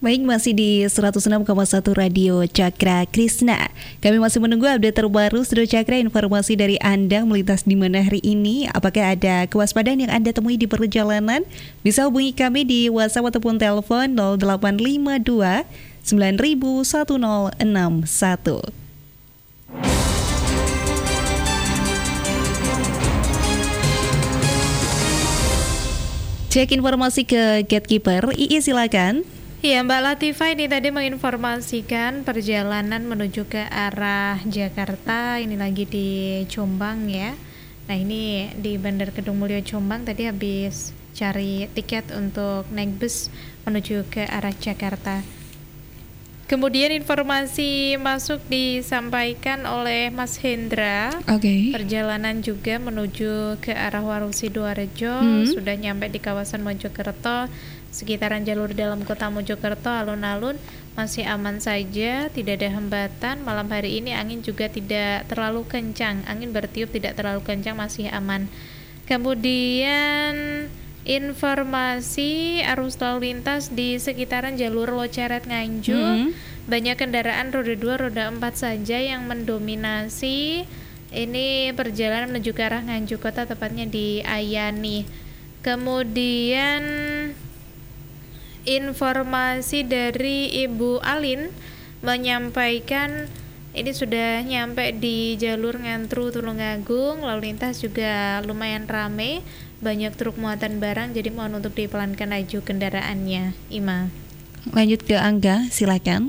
Baik, masih di 106,1 Radio Cakra Krishna. Kami masih menunggu update terbaru Studio Cakra, informasi dari Anda melintas di mana hari ini. Apakah ada kewaspadaan yang Anda temui di perjalanan? Bisa hubungi kami di WhatsApp ataupun telepon 0852 901061. Cek informasi ke Gatekeeper. Ii, silakan. Ya, Mbak Latifah ini tadi menginformasikan perjalanan menuju ke arah Jakarta, ini lagi di Jombang ya. Nah, ini di Bandar Kedung Mulyo Jombang tadi habis cari tiket untuk naik bus menuju ke arah Jakarta. Kemudian informasi masuk disampaikan oleh Mas Hendra. Perjalanan juga menuju ke arah Warung Sidoarjo, sudah nyampe di kawasan Mojokerto. Sekitaran jalur dalam kota Mojokerto alun-alun masih aman saja, tidak ada hambatan. Malam hari ini angin juga tidak terlalu kencang, angin bertiup tidak terlalu kencang, masih aman. Kemudian informasi arus lalu lintas di sekitaran jalur Loceret Nganjuk, banyak kendaraan roda 2, roda 4 saja yang mendominasi. Ini perjalanan menuju ke arah Nganjuk Kota, tepatnya di Ayani. Kemudian informasi dari Ibu Alin menyampaikan ini sudah nyampe di jalur Ngantru Tulungagung, lalu lintas juga lumayan ramai, banyak truk muatan barang, jadi mohon untuk dipelankan laju kendaraannya. Ima. Lanjut ke Angga, silakan.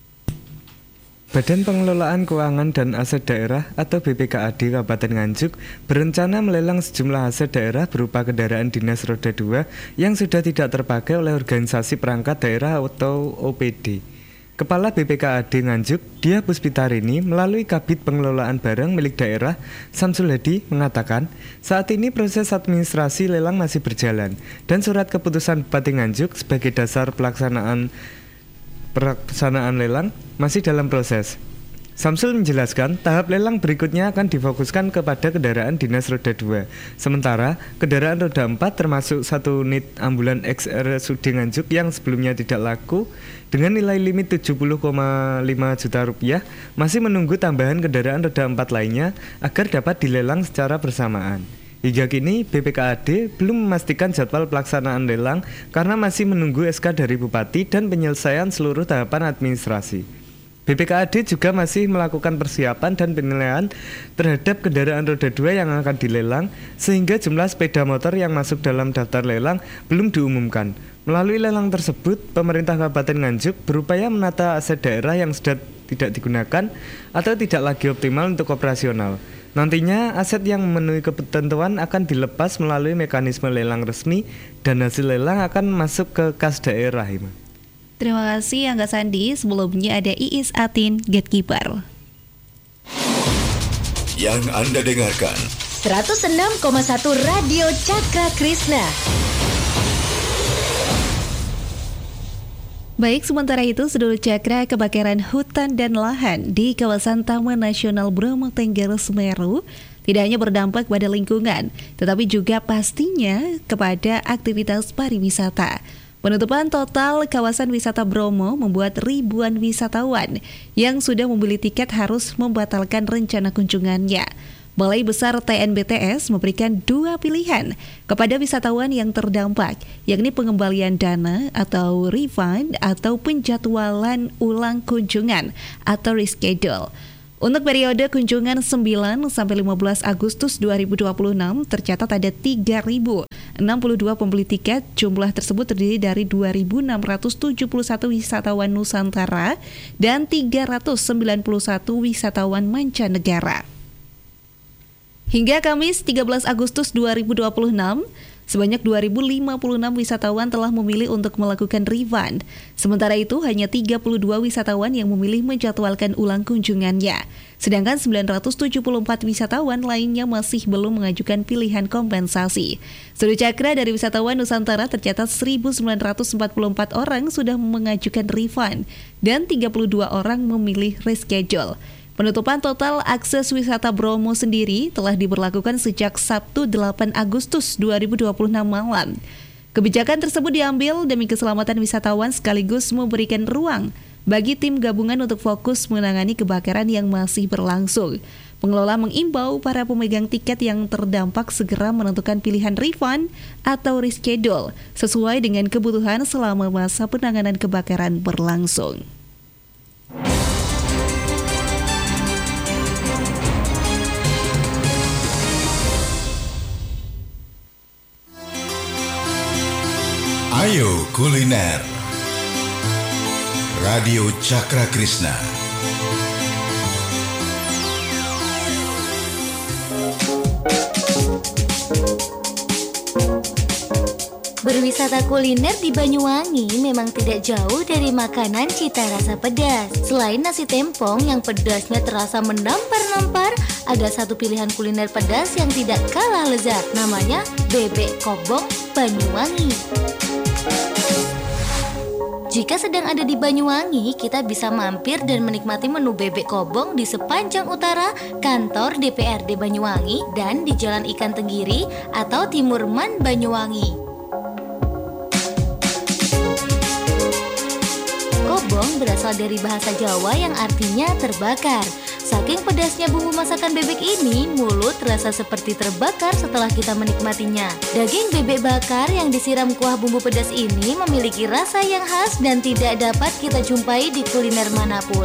Badan Pengelolaan Keuangan dan Aset Daerah atau BPKAD Kabupaten Nganjuk berencana melelang sejumlah aset daerah berupa kendaraan dinas roda 2 yang sudah tidak terpakai oleh organisasi perangkat daerah atau OPD. Kepala BPKAD Nganjuk, Dia Puspitarini, melalui Kabid Pengelolaan Barang milik daerah, Samsul Hadi, mengatakan saat ini proses administrasi lelang masih berjalan dan surat keputusan Bupati Nganjuk sebagai dasar pelaksanaan lelang masih dalam proses. Samsul menjelaskan tahap lelang berikutnya akan difokuskan kepada kendaraan dinas roda 2. Sementara kendaraan roda 4 termasuk 1 unit ambulan ex-RSUD Nganjuk yang sebelumnya tidak laku dengan nilai limit 70,5 juta rupiah masih menunggu tambahan kendaraan roda 4 lainnya agar dapat dilelang secara bersamaan. Hingga kini BPKAD belum memastikan jadwal pelaksanaan lelang karena masih menunggu SK dari Bupati dan penyelesaian seluruh tahapan administrasi. BPKAD juga masih melakukan persiapan dan penilaian terhadap kendaraan roda 2 yang akan dilelang sehingga jumlah sepeda motor yang masuk dalam daftar lelang belum diumumkan. Melalui lelang tersebut, pemerintah Kabupaten Nganjuk berupaya menata aset daerah yang sudah tidak digunakan atau tidak lagi optimal untuk operasional. Nantinya aset yang memenuhi ketentuan akan dilepas melalui mekanisme lelang resmi dan hasil lelang akan masuk ke kas daerah. Terima kasih Angga Sandi. Sebelumnya ada Iis Atin, Gatekeeper. Yang Anda dengarkan 106,1 Radio Cakra Krishna. Baik, sementara itu Studio Cakra, kebakaran hutan dan lahan di kawasan Taman Nasional Bromo Tengger Semeru tidak hanya berdampak pada lingkungan, tetapi juga pastinya kepada aktivitas pariwisata. Penutupan total kawasan wisata Bromo membuat ribuan wisatawan yang sudah membeli tiket harus membatalkan rencana kunjungannya. Balai Besar TNBTS memberikan 2 pilihan kepada wisatawan yang terdampak, yakni pengembalian dana atau refund atau penjadwalan ulang kunjungan atau reschedule. Untuk periode kunjungan 9 sampai 15 Agustus 2026 tercatat ada 3.062 pembeli tiket. Jumlah tersebut terdiri dari 2.671 wisatawan Nusantara dan 391 wisatawan mancanegara. Hingga Kamis 13 Agustus 2026, sebanyak 2.056 wisatawan telah memilih untuk melakukan refund. Sementara itu, hanya 32 wisatawan yang memilih menjadwalkan ulang kunjungannya. Sedangkan 974 wisatawan lainnya masih belum mengajukan pilihan kompensasi. Studio Cakra dari wisatawan Nusantara tercatat 1.944 orang sudah mengajukan refund dan 32 orang memilih reschedule. Penutupan total akses wisata Bromo sendiri telah diberlakukan sejak Sabtu 8 Agustus 2026 malam. Kebijakan tersebut diambil demi keselamatan wisatawan sekaligus memberikan ruang bagi tim gabungan untuk fokus menangani kebakaran yang masih berlangsung. Pengelola mengimbau para pemegang tiket yang terdampak segera menentukan pilihan refund atau reschedule sesuai dengan kebutuhan selama masa penanganan kebakaran berlangsung. Ayo kuliner. Radio Cakra Krishna. Berwisata kuliner di Banyuwangi memang tidak jauh dari makanan cita rasa pedas. Selain nasi tempong yang pedasnya terasa menampar-nampar, ada satu pilihan kuliner pedas yang tidak kalah lezat. Namanya bebek kobong Banyuwangi. Jika sedang ada di Banyuwangi, kita bisa mampir dan menikmati menu bebek kobong di sepanjang utara kantor DPRD Banyuwangi dan di Jalan Ikan Tenggiri atau Timurman Banyuwangi. Kobong berasal dari bahasa Jawa yang artinya terbakar. Saking pedasnya bumbu masakan bebek ini, mulut terasa seperti terbakar setelah kita menikmatinya. Daging bebek bakar yang disiram kuah bumbu pedas ini memiliki rasa yang khas dan tidak dapat kita jumpai di kuliner manapun.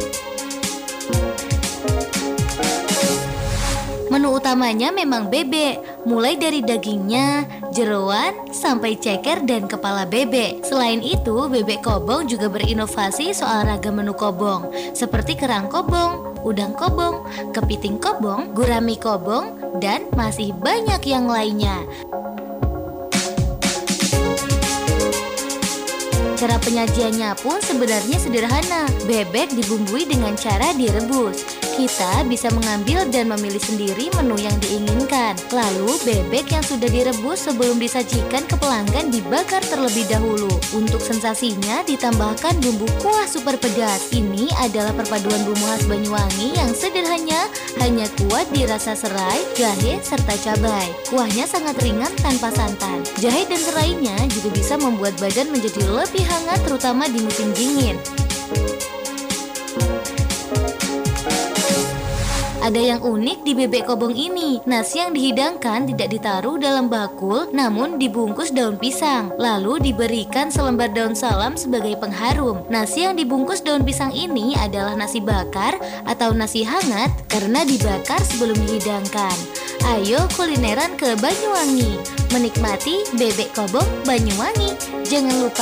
Menu utamanya memang bebek, mulai dari dagingnya, jeroan, sampai ceker dan kepala bebek. Selain itu, bebek kobong juga berinovasi soal ragam menu kobong, seperti kerang kobong, udang kobong, kepiting kobong, gurami kobong, dan masih banyak yang lainnya. Cara penyajiannya pun sebenarnya sederhana. Bebek dibumbui dengan cara direbus. Kita bisa mengambil dan memilih sendiri menu yang diinginkan. Lalu bebek yang sudah direbus sebelum disajikan ke pelanggan dibakar terlebih dahulu. Untuk sensasinya ditambahkan bumbu kuah super pedas. Ini adalah perpaduan bumbu khas Banyuwangi yang sederhana, hanya kuat di rasa serai, jahe, serta cabai. Kuahnya sangat ringan tanpa santan. Jahe dan serainya juga bisa membuat badan menjadi lebih hangat, terutama di musim dingin. Ada yang unik di bebek kobong ini. Nasi yang dihidangkan tidak ditaruh dalam bakul, namun dibungkus daun pisang. Lalu diberikan selembar daun salam sebagai pengharum. Nasi yang dibungkus daun pisang ini adalah nasi bakar atau nasi hangat karena dibakar sebelum dihidangkan. Ayo kulineran ke Banyuwangi, menikmati bebek kobong Banyuwangi. Jangan lupa